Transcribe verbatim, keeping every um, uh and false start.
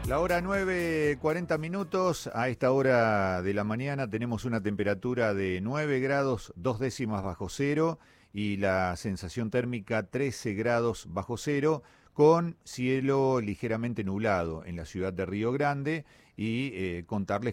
La hora nueve, cuarenta minutos. A esta hora de la mañana tenemos una temperatura de nueve grados, dos décimas bajo cero y la sensación térmica trece grados bajo cero, con cielo ligeramente nublado en la ciudad de Río Grande. Y eh, contarles